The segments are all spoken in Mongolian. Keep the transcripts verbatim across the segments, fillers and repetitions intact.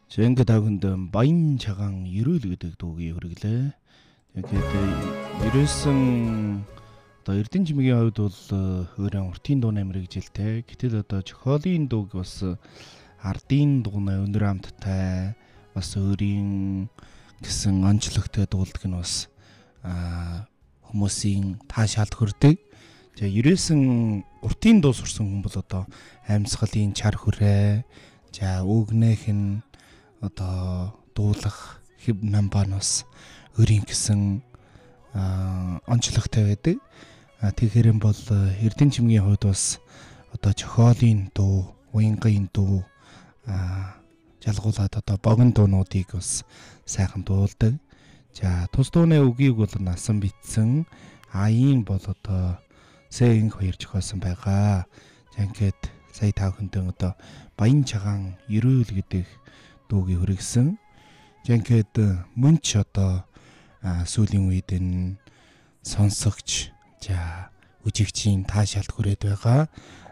Жингээ тавханд баян чагаан ерөөл гэдэг дуугийг хүргэлээ. Тэгээд ерөөсөн одоо Эрдэнэ чимгийн хувьд бол өөрөө уртын дууны мэрэгжилтэй. Гэтэл одоо Чохолын дууг бас ардын дууны өнөр амттай бас өөрийн гэсэн онцлогтой дуулдаг нь бас хүмүүсийн таашаалд хүрдэг. За ерөөсөн уртын дуу сурсан хүн бол одоо амьсгалын чар хүрээ, за өгнөх нь одоо дуулах хэв намбанаас өөрийн гэсэн онцлогтой байдаг. Тэгэхээр юм бол Эрдэнэ чимгийн хувьд бас одоо Чохолын дуу, Уянгын дуу жалгуулад одоо богино дуунуудыг бас сайхан дуулдаг. За тус дууны үгийг бол насан битсэн, аяын бол одоо Сэнг хоёр зохиосон байгаа. За ингээд сая тавхандаа одоо баян чагаан ерөөл гэдэг дуугийг хүргэсэн. За ингээд мөн ч одоо сүүлийн үед энэ сонсогч, за үжигчийн таашаалд хүрээд байгаа.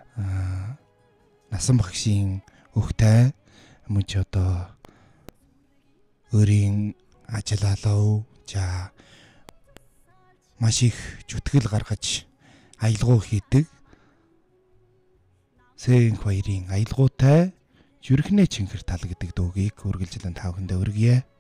Насан багшийн өвгтэй мөн ч одоо өөрийн ажил алав, за маш их зүтгэл гаргаж аялгау хийдэг Сэнг хоёрын аялгаутай Зүрхнээ чингэр тал гэдэг дуугийг үргэлжлэн тавхандаа өргөе.